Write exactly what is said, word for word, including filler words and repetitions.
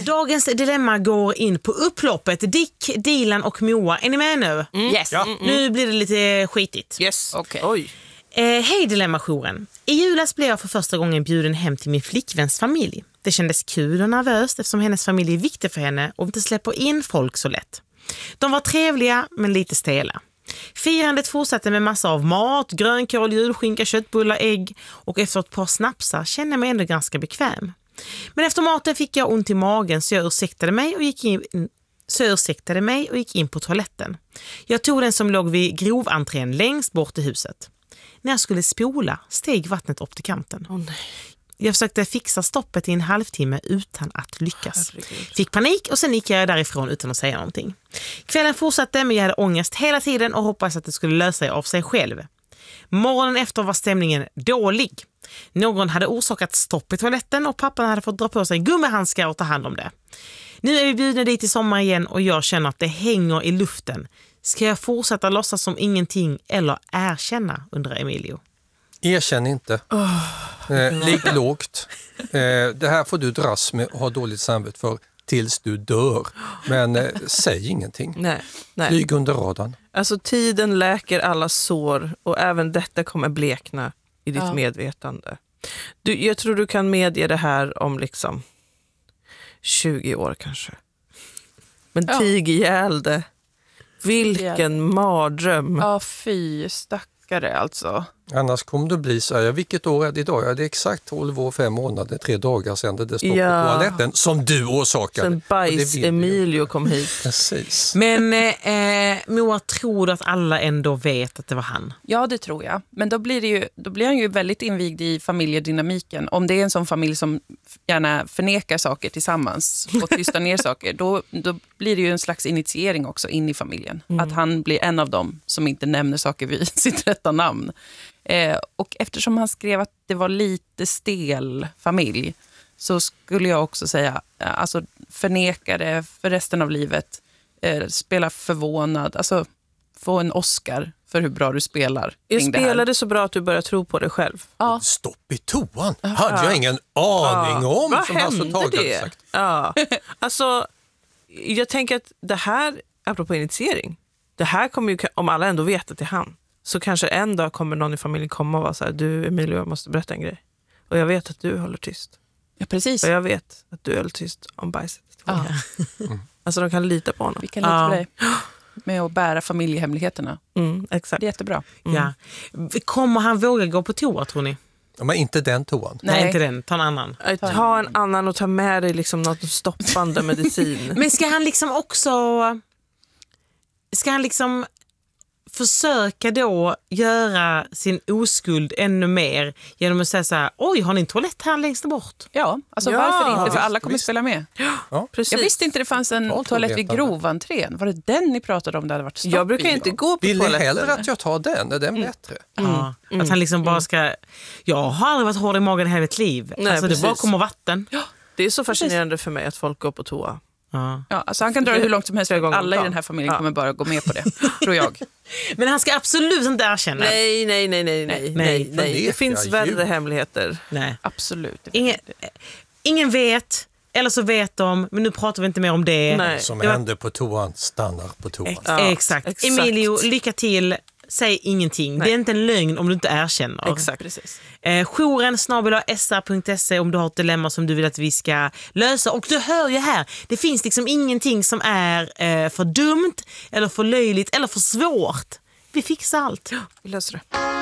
Dagens dilemma går in på upploppet. Dick, Dilan och Moa. Är ni med nu? Mm. Yes. Ja. Mm. Nu blir det lite skitigt. Yes. Okej. Oj. Eh, hej Dilemma-jouren. I julas blev jag för första gången bjuden hem till min flickväns familj. Det kändes kul och nervöst eftersom hennes familj är viktig för henne och inte släpper in folk så lätt. De var trevliga men lite stela. Firandet fortsatte med massa av mat, grönkål, julskinka, köttbullar, ägg och efter ett par snapsar kände jag mig ändå ganska bekväm. Men efter maten fick jag ont i magen så jag ursäktade mig och gick in, så jag ursäktade mig och gick in på toaletten. Jag tog den som låg vid grovantrén längst bort i huset. När jag skulle spola steg vattnet upp till kanten. Oh, nej. Jag försökte fixa stoppet i en halvtimme utan att lyckas. Herregud. Fick panik och sen gick jag därifrån utan att säga någonting. Kvällen fortsatte men jag hade ångest hela tiden och hoppades att det skulle lösa sig av sig själv. Morgonen efter var stämningen dålig. Någon hade orsakat stopp i toaletten och pappan hade fått dra på sig gummihandskar och ta hand om det. Nu är vi bjudna dit i sommar igen och jag känner att det hänger i luften. Ska jag fortsätta låtsas som ingenting eller erkänna, undrar Emilio. Erkänn inte. Oh, eh, ligg lågt. Eh, det här får du dras med och ha dåligt samvete för tills du dör. Men eh, säg ingenting. Nej, nej. Flyg under radarn. Alltså tiden läker alla sår och även detta kommer blekna i ditt Ja. medvetande. Du, jag tror du kan medge det här om liksom tjugo år kanske. Men Ja. tig ihjäl det. Vilken mardröm. Ja, fy stackare alltså. Annars kommer det bli så här, ja, vilket år är det idag? Ja, det är exakt tolv år, fem månader, tre dagar sedan det stoppade Ja. på toaletten som du orsakade. Sen Och det vill bajs du ju. Emilio kom hit. Precis. Men eh, Moa, tror du att alla ändå vet att det var han? Ja, det tror jag. Men då blir, det ju, då blir han ju väldigt invigd i familjedynamiken. Om det är en sån familj som gärna förnekar saker tillsammans och tystar ner saker, då, då blir det ju en slags initiering också in i familjen. Mm. Att han blir en av dem som inte nämner saker vid sitt rätta namn. Eh, och eftersom han skrev att det var lite stel familj så skulle jag också säga, alltså förneka det för resten av livet, eh, spela förvånad, alltså få en Oscar för hur bra du spelar. Jag kring det här. spelade så bra att du börjar tro på dig själv. Ja. Stopp i toan. Hade jag ingen aning om. Vad som Hasse hände Tage hade det? sagt. Ja. Alltså, jag tänker att det här, apropå initiering, det här kommer ju, om alla ändå vet att det är han, så kanske en dag kommer någon i familjen komma och vara så här, du Emilio, jag måste berätta en grej. Och jag vet att du håller tyst. Ja, precis. Och jag vet att du håller tyst om bajset. Ja. Alltså de kan lita på honom. Vi kan lita Ja. på dig med att bära familjehemligheterna. Mm, exakt. Det är jättebra. Ja. Kommer han våga gå på toa, tror ni? Ja, men inte den toan. Nej, Nej. inte den. Ta en annan. Ta en annan och ta med dig liksom något stoppande medicin. Men ska han liksom också... Ska han liksom försöka då göra sin oskuld ännu mer genom att säga så här, oj, har ni en toalett här längst bort? Ja, alltså Ja, varför inte? För visst, alla kommer visst. spela med. Ja. Precis. Jag visste inte det fanns en Bra toalett vid vetande. grovantrén. Var det den ni pratade om? Det hade varit stopp Jag brukar i inte då? gå på Vill ni toaletten. hellre att jag tar den? Är den bättre? Ja. Att han liksom bara ska... Jag har aldrig varit hård i magen i hela mitt liv. Nej, alltså det precis. bara kommer vatten. Det är så fascinerande för mig att folk går på toa. Ja. Ja, alltså han kan dra det hur långt som helst. Flera gånger om Alla i dagen. den här familjen Ja. kommer bara gå med på det, tror jag. Men han ska absolut inte erkänna. Nej, nej, nej, nej, nej, nej, nej. förneka Det finns djur. värre hemligheter. Nej. Absolut. Ingen, ingen vet, eller så vet de, men nu pratar vi inte mer om det. Nej. Som Det var- händer på toan stannar på toan. Ja, exakt. exakt. Emilio, lycka till. Säg ingenting. Nej. Det är inte en lögn om du inte erkänner. Exakt. Precis. Eh, jouren snabel-a s r punkt se om du har ett dilemma som du vill att vi ska lösa. Och du hör ju här, det finns liksom ingenting som är eh, för dumt eller för löjligt eller för svårt. Vi fixar allt. Vi löser det.